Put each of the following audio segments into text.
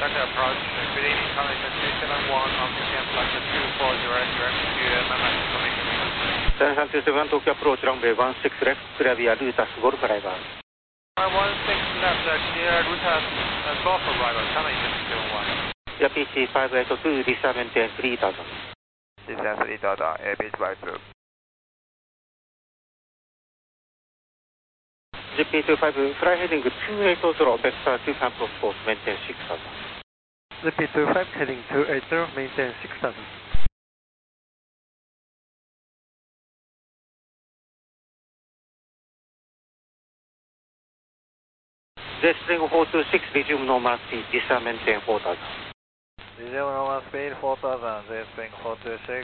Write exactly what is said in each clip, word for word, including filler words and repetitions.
Decker approach, good evening, Connection two seven one, oxygen flight two four zero, direct to Mama information. seven三two seven, Tokyo approach runway one six left, clear via Rutas Golf arrival. one six left, uh, clear Rutas uh, Golf arrival, Connection two seven one. Yeah, P C five eight two, descend maintain three thousand. Descend three thousand, A B five two. J P two five, fly heading two eight zero, vector two campus course, maintain six thousand. J P two five heading two eight zero, maintain six thousand. J Spring four two six, resume normal speed, descend maintain four thousand. Resume normal speed four thousand, J Spring four two six.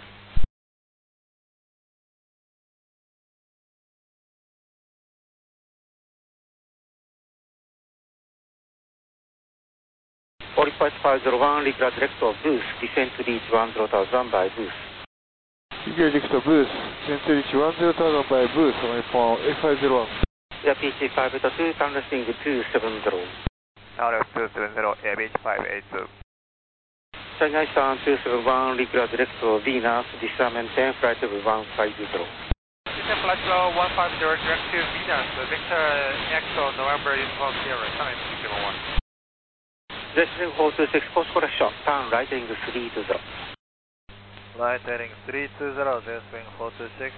Oripite five zero one, regular director boost, descend to reach one zero thousand by boost. Regular director boost, descend to reach one zero thousand by boost on F five zero one. Yeah, P C five eight two, turn resting two seven zero. Now left two seven zero, A B five eight two. China Eastern two seven one, regular director Venus, descend maintain flight level one five zero. Descend flight level one five zero, direct to Venus, Victor Echo November Uniform Sierra, Connection two seven one. J Spring four two six, course correction, turn right heading three two zero. Right heading three two zero, J Spring four two six.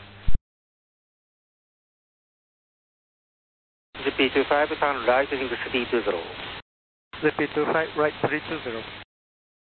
J P two five, turn right heading three two zero. J P two five, right three two zero.